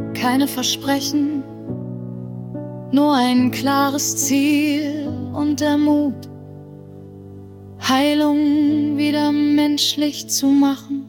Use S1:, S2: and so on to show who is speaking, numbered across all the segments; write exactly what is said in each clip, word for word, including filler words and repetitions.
S1: keine Versprechen, nur ein klares Ziel und der Mut, Heilung wieder menschlich zu machen.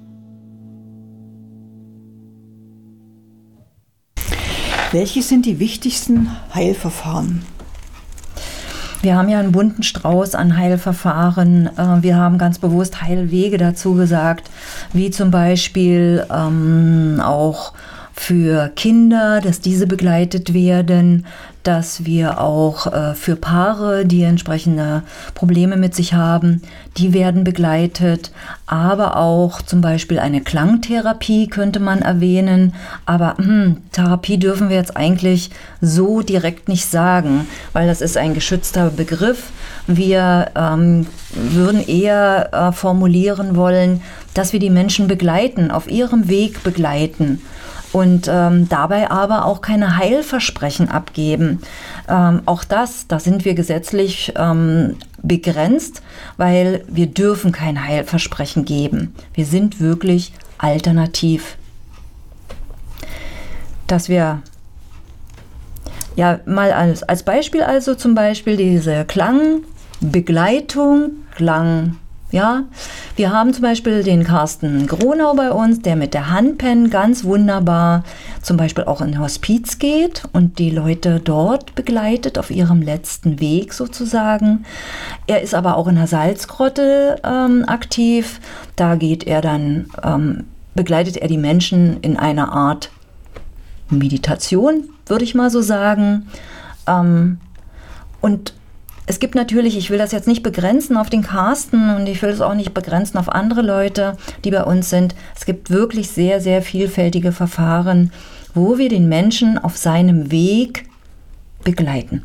S2: Welche sind die wichtigsten Heilverfahren?
S3: Wir haben ja einen bunten Strauß an Heilverfahren. Wir haben ganz bewusst Heilwege dazu gesagt, wie zum Beispiel ähm, auch für Kinder, dass diese begleitet werden, dass wir auch äh, für Paare, die entsprechende Probleme mit sich haben, die werden begleitet, aber auch zum Beispiel eine Klangtherapie könnte man erwähnen, aber hm, Therapie dürfen wir jetzt eigentlich so direkt nicht sagen, weil das ist ein geschützter Begriff. Wir ähm, würden eher äh, formulieren wollen, dass wir die Menschen begleiten, auf ihrem Weg begleiten. Und ähm, dabei aber auch keine Heilversprechen abgeben. Ähm, auch das, da sind wir gesetzlich ähm, begrenzt, weil wir dürfen kein Heilversprechen geben. Wir sind wirklich alternativ. Dass wir, ja, mal als, als Beispiel also zum Beispiel diese Klangbegleitung, Klang, ja, wir haben zum Beispiel den Carsten Gronau bei uns, der mit der Handpen ganz wunderbar zum Beispiel auch in Hospiz geht und die Leute dort begleitet auf ihrem letzten Weg sozusagen. Er ist aber auch in der Salzgrotte ähm, aktiv. Da geht er dann, ähm, begleitet er die Menschen in einer Art Meditation, würde ich mal so sagen. Ähm, und Es gibt natürlich, ich will das jetzt nicht begrenzen auf den Carsten und ich will es auch nicht begrenzen auf andere Leute, die bei uns sind. Es gibt wirklich sehr, sehr vielfältige Verfahren, wo wir den Menschen auf seinem Weg begleiten.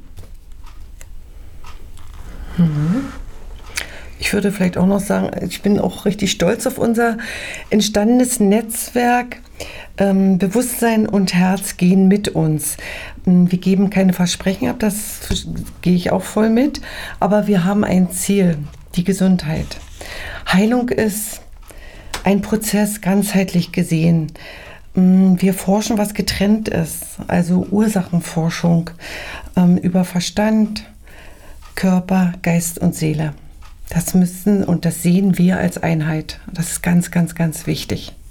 S4: Ich würde vielleicht auch noch sagen, ich bin auch richtig stolz auf unser entstandenes Netzwerk. Ähm, Bewusstsein und Herz gehen mit uns. Wir geben keine Versprechen ab, das gehe ich auch voll mit, aber wir haben ein Ziel, die Gesundheit. Heilung ist ein Prozess, ganzheitlich gesehen. Wir forschen, was getrennt ist, also Ursachenforschung ähm, über Verstand, Körper, Geist und Seele. Das müssen und das sehen wir als Einheit. Das ist ganz, ganz, ganz wichtig.